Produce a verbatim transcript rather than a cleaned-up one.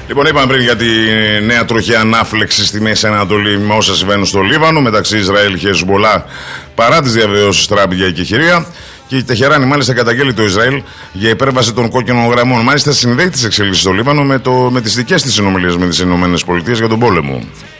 Λοιπόν, είπαμε πριν για τη νέα τροχιά ανάφλεξη στη Μέση Ανατολή με όσα συμβαίνουν στο Λίβανο μεταξύ Ισραήλ και Χεσμπολά, παρά τις διαβεβαιώσεις Τραμπ για εκεχηρία. Και η Τεχεράνη μάλιστα καταγγέλει το Ισραήλ για υπέρβαση των κόκκινων γραμμών. Μάλιστα συνδέει τις εξελίξεις στο Λίβανο με, το, με τις δικές της συνομιλίες με τις ΗΠΑ για τον πόλεμο.